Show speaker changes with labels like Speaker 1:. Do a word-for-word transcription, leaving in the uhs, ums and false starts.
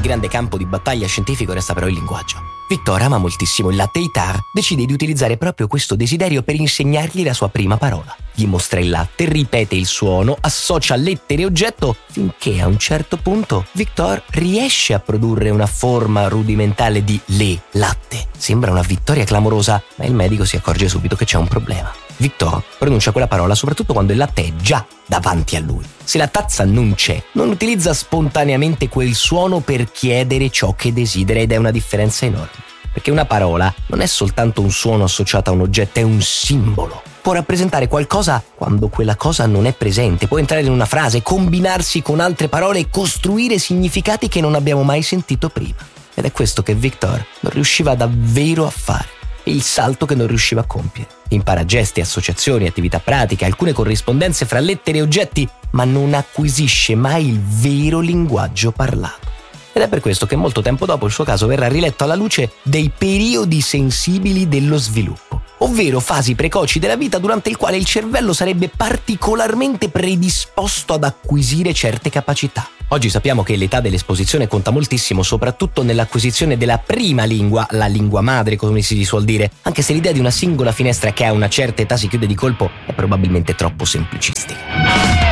Speaker 1: grande campo di battaglia scientifico resta però il linguaggio. Victor ama moltissimo il latte e i tar, decide di utilizzare proprio questo desiderio per insegnargli la sua prima parola. Gli mostra il latte, ripete il suono, associa lettere e oggetto, finché a un certo punto Victor riesce a produrre una forma rudimentale di le, latte. Sembra una vittoria clamorosa, ma il medico si accorge subito che c'è un problema. Victor pronuncia quella parola soprattutto quando il latte è già davanti a lui. Se la tazza non c'è, non utilizza spontaneamente quel suono per chiedere ciò che desidera, ed è una differenza enorme. Perché una parola non è soltanto un suono associato a un oggetto, è un simbolo. Può rappresentare qualcosa quando quella cosa non è presente, può entrare in una frase, combinarsi con altre parole e costruire significati che non abbiamo mai sentito prima. Ed è questo che Victor non riusciva davvero a fare. Il salto che non riusciva a compiere. Impara gesti, associazioni, attività pratiche, alcune corrispondenze fra lettere e oggetti, ma non acquisisce mai il vero linguaggio parlato. Ed è per questo che molto tempo dopo il suo caso verrà riletto alla luce dei periodi sensibili dello sviluppo, ovvero fasi precoci della vita durante il quale il cervello sarebbe particolarmente predisposto ad acquisire certe capacità. Oggi sappiamo che l'età dell'esposizione conta moltissimo, soprattutto nell'acquisizione della prima lingua, la lingua madre, come si suol dire, anche se l'idea di una singola finestra che a una certa età si chiude di colpo è probabilmente troppo semplicistica.